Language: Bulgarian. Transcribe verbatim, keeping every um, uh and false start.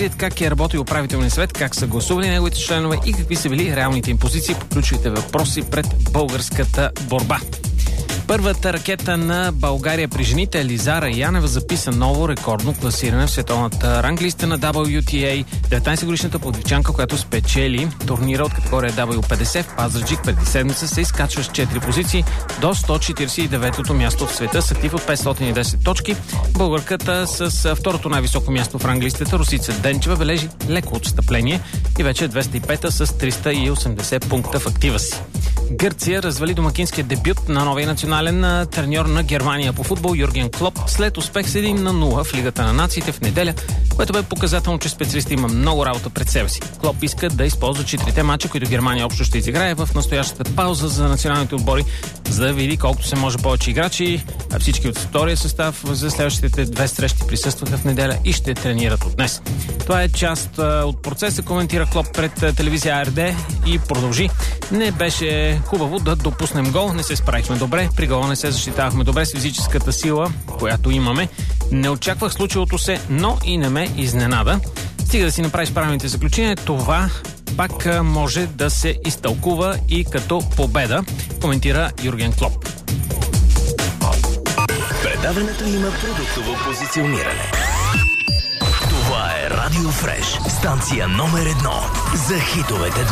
видят как е работил управителния съвет, как са гласували неговите членове и какви са били реалните им позиции по ключовите въпроси пред българската борба. Първата ракета на България при жените Елизара Янева записа ново рекордно класиране в световната ранглиста на дабъл ю ти ей. деветнайсетгодишната пловдивчанка, която спечели турнира от категория дабъл ю петдесет в Пазарджик преди седмица, се изкачва с четири позиции до сто четиридесет и деветото място в света с актив от петстотин и десет точки. Българката с второто най-високо място в ранглистата Росица Денчева бележи леко отстъпление и вече е двеста и пета с триста и осемдесет пункта в актива си. Гърция развали домакинския дебют на новия национален треньор на Германия по футбол Юрген Клоп след успех с един на нула в Лигата на нациите в неделя, което бе показателно, че специалистът има много работа пред себе си. Клоп иска да използва четирите мача, които Германия общо ще изиграе в настоящата пауза за националните отбори, за да види колкото се може повече играчи, а всички от втория състав за следващите две срещи присъстваха в неделя и ще тренират от днес. Това е част от процеса, коментира Клоп пред телевизия А Р Д и продължи. Не беше хубаво да допуснем гол, не се справихме добре, при гола не се защитавахме добре с физическата сила, която имаме. Не очаквах случилото се, но и не ме изненада. Стига да си направиш правилните заключения, това пак може да се изтълкува и като победа, коментира Юрген Клоп. Предаването има продуктово позициониране. Това е Радио Фреш, станция номер едно за хитовете.